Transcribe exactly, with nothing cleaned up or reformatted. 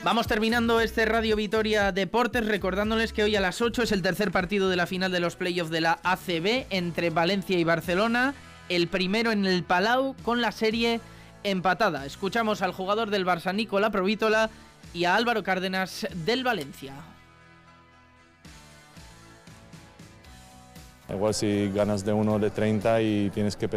Vamos terminando este Radio Vitoria Deportes recordándoles que hoy a las ocho es el tercer partido de la final de los playoffs de la A C B entre Valencia y Barcelona, el primero en el Palau con la serie empatada. Escuchamos al jugador del Barça, Nicola Provítola, y a Álvaro Cárdenas del Valencia. Igual si ganas de uno de treinta y tienes que